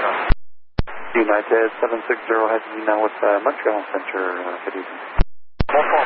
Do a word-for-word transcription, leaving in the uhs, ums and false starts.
Montreal. United seven six zero, heading now with uh, Montreal Center, uh, good evening. one four